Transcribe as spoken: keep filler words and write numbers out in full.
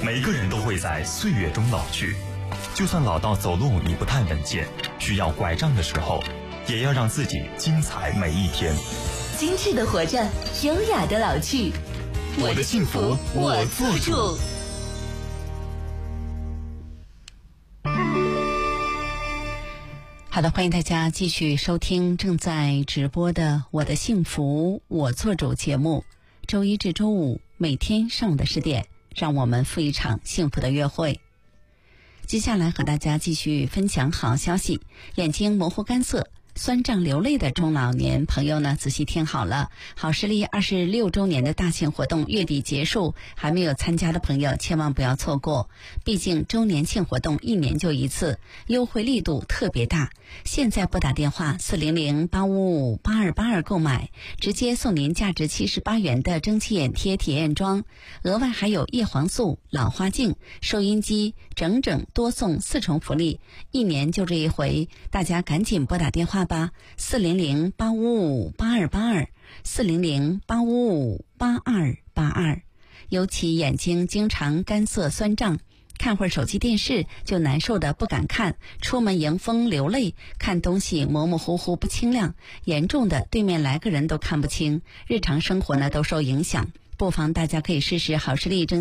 每个人都会在岁月中老去，就算老到走路你不太稳健，需要拐杖的时候，也要让自己精彩每一天。 精致的活着，优雅的老去。 我的幸福我做主。 好的，欢迎大家继续收听正在直播的我的幸福我做主节目，周一至周五每天上午的十点，让我们赴一场幸福的约会。接下来和大家继续分享好消息，眼睛模糊干涩酸胀流泪的中老年朋友呢，仔细听好了，好视力二十六周年的大型活动月底结束，还没有参加的朋友千万不要错过，毕竟周年庆活动一年就一次，优惠力度特别大。现在拨打电话四零零八五五八二八二购买，直接送您价值七十八元的蒸汽眼贴体验装，额外还有叶黄素、老花镜、收音机，整整多送四重福利，一年就这一回，大家赶紧拨打电话吧，四零零八五五八二八二，四零零八五五八二八二。尤其眼睛经常干涩酸胀，看会儿手机电视就难受的不敢看，出门迎风流泪，看东西模模糊糊不清亮，严重的对面来个人都看不清，日常生活呢都受影响。不妨大家可以试试好视力蒸